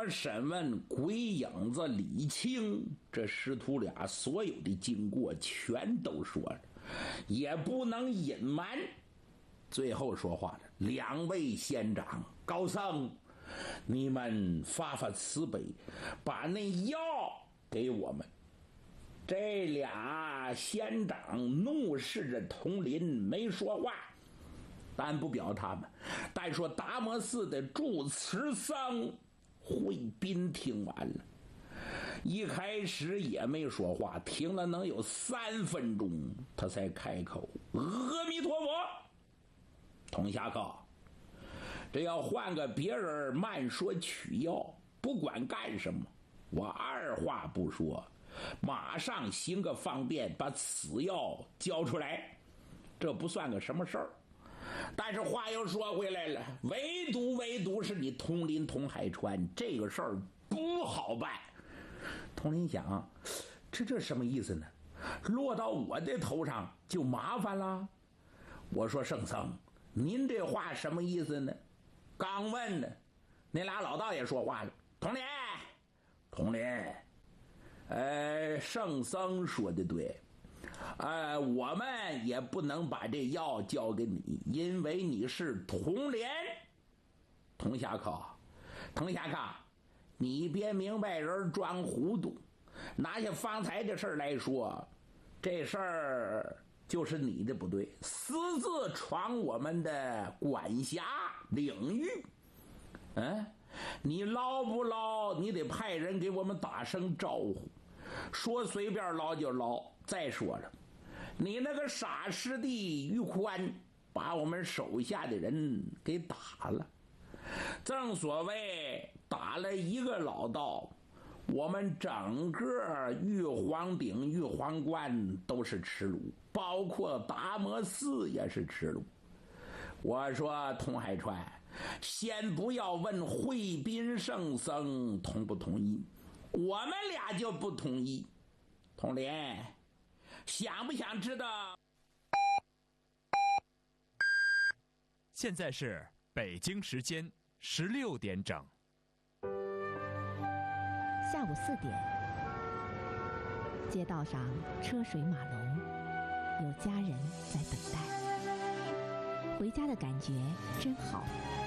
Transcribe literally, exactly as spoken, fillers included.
我审问鬼影子李青，这师徒俩所有的经过全都说了，也不能隐瞒。最后说话了，两位仙长高僧，你们发发慈悲，把那药给我们。这俩仙长怒视着佟林，没说话，但不表他们。但说达摩寺的住持僧慧斌听完了，一开始也没说话，听了能有三分钟，他才开口：阿弥陀佛。童侠客，这要换个别人慢说取药，不管干什么，我二话不说，马上行个方便，把此药交出来，这不算个什么事儿。但是话又说回来了，唯独唯独是你佟林佟海川，这个事儿不好办。佟林想，这这什么意思呢？落到我的头上就麻烦了。我说圣僧，您这话什么意思呢？刚问呢，那俩老道也说话了。佟林，佟林，呃，圣僧说的对，呃，我们也不能把这药交给你，因为你是佟连。佟侠客，佟侠客，你别明白人装糊涂。拿下方才的事儿来说，这事儿就是你的不对，私自闯我们的管辖领域。嗯，你捞不捞？你得派人给我们打声招呼。说随便捞就捞。再说了，你那个傻师弟于宽把我们手下的人给打了。正所谓打了一个老道，我们整个玉皇顶玉皇观都是耻辱，包括达摩寺也是耻辱。我说佟海川，先不要问慧斌圣僧同不同意，我们俩就不同意。佟林，想不想知道？ 现在是北京时间十六点整。 下午四点，街道上车水马龙，有家人在等待。回家的感觉真好。